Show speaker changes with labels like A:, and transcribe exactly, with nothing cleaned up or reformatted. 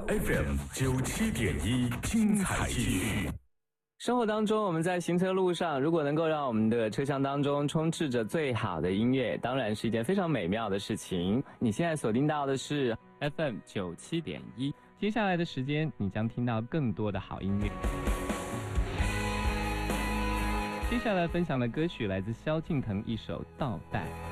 A: F M 九七点一，精彩继续。
B: 生活当中，我们在行车路上，如果能够让我们的车厢当中充斥着最好的音乐，当然是一件非常美妙的事情。你现在锁定到的是 F M 九七点一，接下来的时间你将听到更多的好音乐。接下来分享的歌曲来自萧敬腾一首《倒带》。